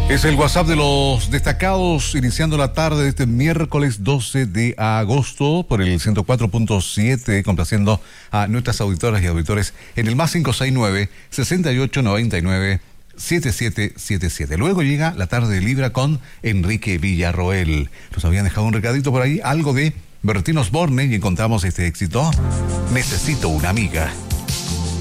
Es el WhatsApp de los destacados, iniciando la tarde de este miércoles 12 de agosto por el 104.7, complaciendo a nuestras auditoras y auditores en el más 569-6899-7777. Luego llega la tarde de Libra con Enrique Villarroel. Nos habían dejado un recadito por ahí, algo de Bertín Osborne, y encontramos este éxito. Necesito una amiga.